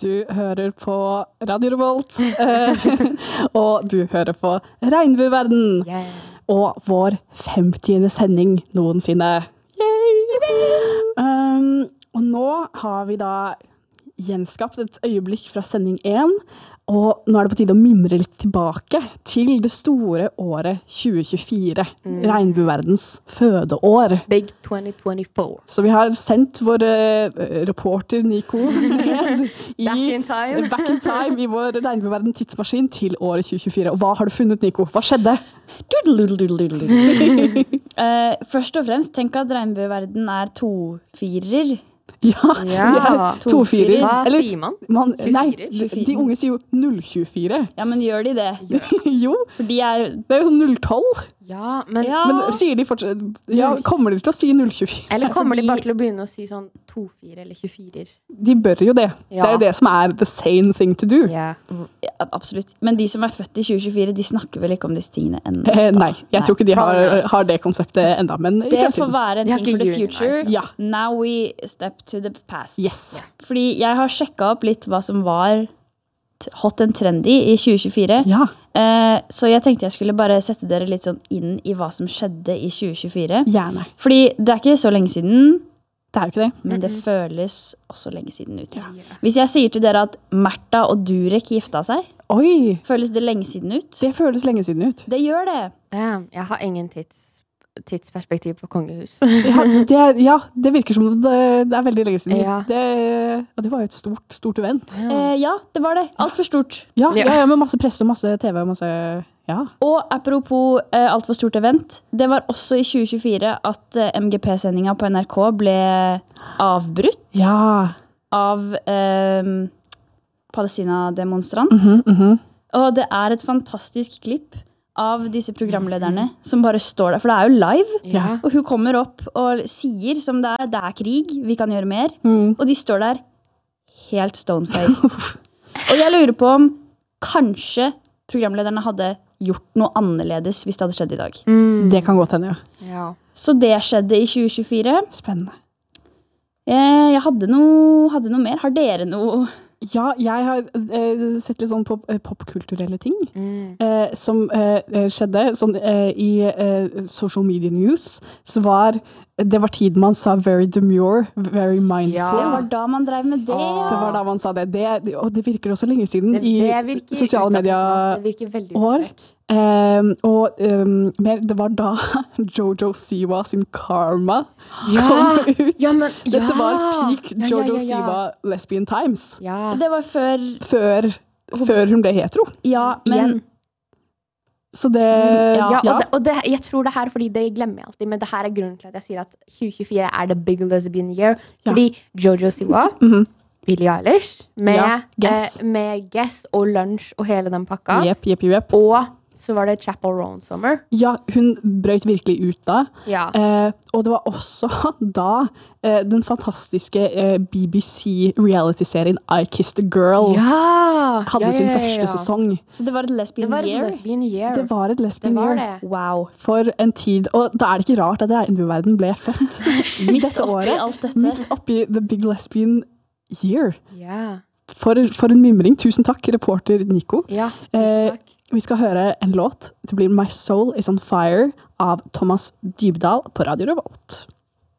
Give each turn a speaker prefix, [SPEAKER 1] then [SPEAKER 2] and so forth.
[SPEAKER 1] Du hører på Radio Revolt, og du hører på Regnbueverden, og vår 50. sending noensinne. Og nå har vi da gjenskapt et øyeblikk fra sending 1, og nå er det på tide å mimre litt tilbake til det store året 2024, Regnbueverdens fødeår.
[SPEAKER 2] Big 2024.
[SPEAKER 1] Så vi har sendt vår reporter Nico ned
[SPEAKER 2] Back in time.
[SPEAKER 1] I vår Regnbueverden tidsmaskin til året 2024. Og hva har du funnet, Nico? Hva skjedde?
[SPEAKER 3] Først og fremst, tenk at Regnbueverden er 2-4'er.
[SPEAKER 1] Ja, 2-4.
[SPEAKER 2] Hva sier man?
[SPEAKER 1] 24? Nei, de unge sier jo 0-24.
[SPEAKER 3] Ja, men gjør de det?
[SPEAKER 1] Jo,
[SPEAKER 3] For de er...
[SPEAKER 1] det er jo sånn 0-12.
[SPEAKER 2] Ja, men...
[SPEAKER 1] Men sier de fortsatt... Ja, kommer de til å si 0-24?
[SPEAKER 2] Eller kommer de bare til å begynne å si sånn 2-4 eller 24?
[SPEAKER 1] De bør jo det. Det er jo det som er the sane thing to do.
[SPEAKER 2] Ja.
[SPEAKER 3] Ja, absolutt. Men de som er født i 2024, de snakker vel ikke om disse tingene enda?
[SPEAKER 1] Nei, jeg tror ikke de har det konseptet enda, men i
[SPEAKER 3] Det får
[SPEAKER 1] fremtiden.
[SPEAKER 3] være en ting for the future.
[SPEAKER 1] Ja.
[SPEAKER 3] Now we step to the past.
[SPEAKER 1] Yes.
[SPEAKER 3] Fordi jeg har sjekket opp litt hva som var hot and trendy i 2024.
[SPEAKER 1] Ja.
[SPEAKER 3] Så jeg tenkte jeg skulle bare sette dere litt sånn inn i hva som skjedde i 2024.
[SPEAKER 1] Gjerne.
[SPEAKER 3] Fordi det er ikke så lenge siden,
[SPEAKER 1] Det er jo ikke det.
[SPEAKER 3] men det føles også lenge siden ut.
[SPEAKER 1] Ja.
[SPEAKER 3] Hvis jeg sier til dere at Märtha og Durek gifta seg,
[SPEAKER 1] Oi,
[SPEAKER 3] føles det lenge siden ut?
[SPEAKER 1] det føles lenge siden ut.
[SPEAKER 3] Det gjør det.
[SPEAKER 2] Jeg har ingen tidsperspektiv på kongehus.
[SPEAKER 1] Det virker som det er veldig lenge siden.
[SPEAKER 2] Ja.
[SPEAKER 1] Og det var jo et stort event.
[SPEAKER 3] Ja, det var det. Alt for stort.
[SPEAKER 1] Ja, med masse presse, masse TV og masse... Ja.
[SPEAKER 3] Og apropos alt for stort event, det var også i 2024 at MGP-sendingen på NRK ble avbrutt
[SPEAKER 1] Ja.
[SPEAKER 3] av Palestina-demonstrant. Og det er et fantastisk klipp av disse programlederne som bare står der, for det er jo live.
[SPEAKER 2] Ja.
[SPEAKER 3] Og hun kommer opp og sier som det er krig, vi kan gjøre mer. Og de står der helt stone-faced. Og jeg lurer på om kanskje programlederne hadde gjort noe annerledes hvis det hadde skjedd i dag.
[SPEAKER 1] Det kan godt hende, ja.
[SPEAKER 2] Ja.
[SPEAKER 3] Så det skjedde i 2024.
[SPEAKER 1] Spennende.
[SPEAKER 3] Jeg hadde noe mer. Har dere noe...
[SPEAKER 1] Ja, jeg har sett litt sånn på popkulturelle ting som skjedde sånn, i social media news. Så det var tid man sa very demure, very mindful.
[SPEAKER 2] Ja.
[SPEAKER 3] Det var da man drev med det.
[SPEAKER 1] Det var da man sa det. Og det virker også lenge siden
[SPEAKER 2] Det
[SPEAKER 1] i
[SPEAKER 2] virker
[SPEAKER 1] sosiale
[SPEAKER 2] utdatert. Det virker veldig
[SPEAKER 1] medier-år.
[SPEAKER 2] utdatert.
[SPEAKER 1] Det var da Jojo Siwa sin Karma
[SPEAKER 2] Ja.
[SPEAKER 1] kom ut.
[SPEAKER 2] Ja, men...
[SPEAKER 1] Dette var peak
[SPEAKER 2] Ja,
[SPEAKER 1] Jojo
[SPEAKER 2] ja.
[SPEAKER 1] Siwa lesbian times.
[SPEAKER 2] Ja.
[SPEAKER 3] Det var før...
[SPEAKER 1] Før hun ble hetero.
[SPEAKER 3] Ja, men...
[SPEAKER 2] Igjen.
[SPEAKER 1] Så det...
[SPEAKER 2] Ja, og det, jeg tror det her, fordi det glemmer jeg alltid, men det her er grunnen til at jeg sier at 2024 er the big lesbian year, fordi Jojo Siwa, Billie Eilish, med Guess og Lunch og hele den pakka,
[SPEAKER 1] Jepp.
[SPEAKER 2] og så var det Chapel Roan Summer.
[SPEAKER 1] Ja, hun brøt virkelig ut da.
[SPEAKER 2] Ja.
[SPEAKER 1] Og det var også da den fantastiske BBC reality-serien I Kissed a Girl hadde sin første sesong.
[SPEAKER 3] Så det var et lesbian year?
[SPEAKER 2] lesbian year.
[SPEAKER 1] Det var et lesbian
[SPEAKER 2] Det var
[SPEAKER 1] year.
[SPEAKER 2] det.
[SPEAKER 3] Wow.
[SPEAKER 1] For en tid. Og da er det ikke rart at Regnbueverden ble født
[SPEAKER 3] Midt oppi alt dette.
[SPEAKER 1] Midt oppi the big lesbian year.
[SPEAKER 2] Ja.
[SPEAKER 1] For en mimring. Tusen takk, reporter Nico.
[SPEAKER 2] Ja, tusen takk.
[SPEAKER 1] Vi skal høre en låt. Det blir My Soul Is On Fire av Thomas Dybdahl på Radio Revolt.